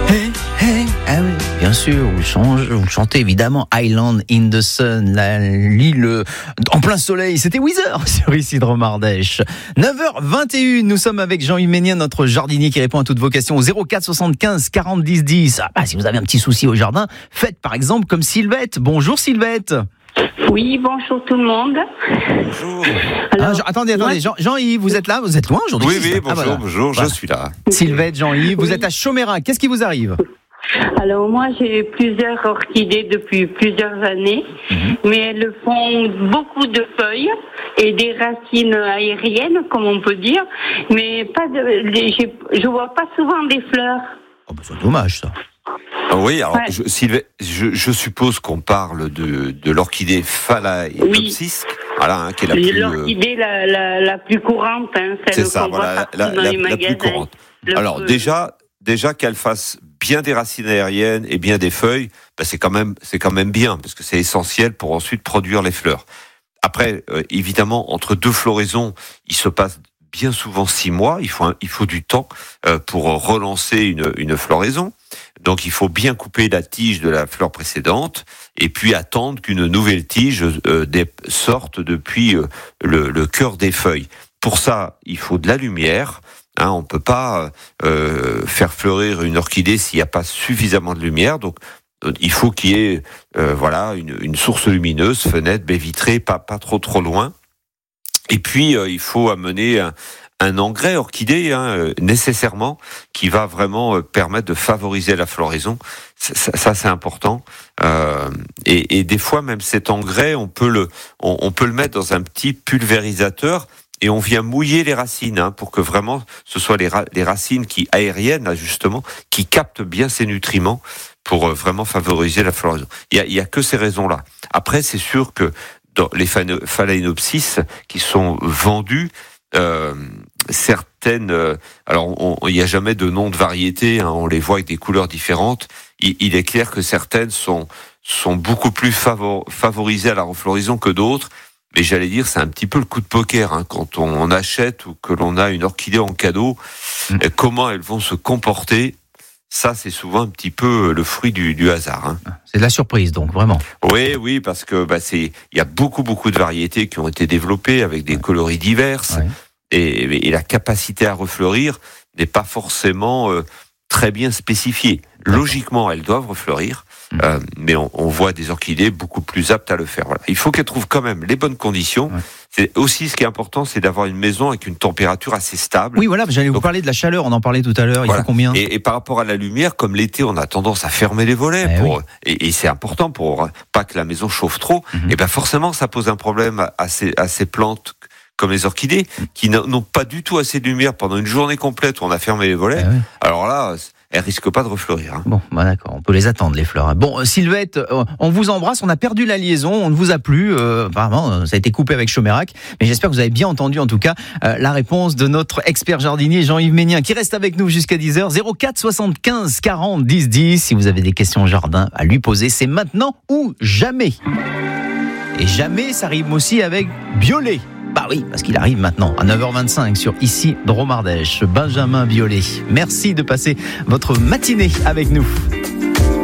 Hey, hey, ah oui, bien sûr, vous chantez évidemment Island in the Sun, l'île en plein soleil. C'était Weezer sur Ici Dromardèche. 9h21, nous sommes avec Jean-Yves Ménien, notre jardinier qui répond à toutes vos questions au 04 75 40 10 10. Si vous avez un petit souci au jardin, faites par exemple comme Sylvette. Bonjour Sylvette. Oui, bonjour tout le monde. Bonjour. Alors, attendez, Jean-Yves, vous êtes là? Vous êtes loin aujourd'hui? Oui, bonjour, je suis là. Sylvette, Jean-Yves, vous êtes à Chaumérac. Qu'est-ce qui vous arrive? Alors moi, j'ai plusieurs orchidées depuis plusieurs années, mais elles font beaucoup de feuilles et des racines aériennes, comme on peut dire, mais je vois pas souvent des fleurs. Oh, c'est dommage ça. Oui, alors je suppose qu'on parle de l'orchidée Phalaenopsis, voilà, qui est la plus l'orchidée la plus courante, celle c'est ça, qu'on voit partout dans les magasins. La plus courante. Alors déjà qu'elle fasse bien des racines aériennes et bien des feuilles, c'est quand même bien parce que c'est essentiel pour ensuite produire les fleurs. Après, évidemment, entre deux floraisons, il se passe bien souvent 6 mois. Il faut du temps pour relancer une floraison. Donc il faut bien couper la tige de la fleur précédente et puis attendre qu'une nouvelle tige sorte depuis le cœur des feuilles. Pour ça, il faut de la lumière. On peut pas faire fleurir une orchidée s'il n'y a pas suffisamment de lumière. Donc il faut qu'il y ait une source lumineuse, fenêtre, baie vitrée, pas trop loin. Et puis il faut amener un engrais orchidée nécessairement qui va vraiment permettre de favoriser la floraison. Ça c'est important. Et des fois même cet engrais, on peut le mettre dans un petit pulvérisateur et on vient mouiller les racines pour que vraiment ce soit les racines aériennes justement qui captent bien ces nutriments pour vraiment favoriser la floraison. Il y a que ces raisons-là. Après c'est sûr que dans les Phalaenopsis qui sont vendus, certaines, il n'y a jamais de nom de variété, on les voit avec des couleurs différentes. Il est clair que certaines sont beaucoup plus favorisées à la refloraison que d'autres. Mais j'allais dire, c'est un petit peu le coup de poker quand on achète ou que l'on a une orchidée en cadeau. Comment elles vont se comporter? Ça, c'est souvent un petit peu le fruit du hasard. C'est de la surprise, donc, vraiment. Oui, parce que il y a beaucoup de variétés qui ont été développées avec des coloris diverses. Ouais. Et la capacité à refleurir n'est pas forcément très bien spécifiée. Logiquement, elles doivent refleurir, mais on voit des orchidées beaucoup plus aptes à le faire. Voilà. Il faut qu'elles trouvent quand même les bonnes conditions. Ouais. C'est aussi ce qui est important, c'est d'avoir une maison avec une température assez stable. Oui, voilà, j'allais vous parler de la chaleur, on en parlait tout à l'heure, il faut combien? Et par rapport à la lumière, comme l'été, on a tendance à fermer les volets, et c'est important pour pas que la maison chauffe trop, et forcément, ça pose un problème à ces plantes comme les orchidées, qui n'ont pas du tout assez de lumière pendant une journée complète où on a fermé les volets. Alors là, elles risquent pas de refleurir. Bon, d'accord, on peut les attendre, les fleurs. Bon, Sylvette, on vous embrasse, on a perdu la liaison, on ne vous a plus, apparemment, ça a été coupé avec Chaumérac, mais j'espère que vous avez bien entendu, en tout cas, la réponse de notre expert jardinier Jean-Yves Ménien, qui reste avec nous jusqu'à 10h, 04 75 40 10 10. Si vous avez des questions jardin à lui poser, c'est maintenant ou jamais. Et jamais, ça rime aussi avec Biolay. Oui, parce qu'il arrive maintenant à 9h25 sur Ici Dromardèche. Benjamin Biolay. Merci de passer votre matinée avec nous.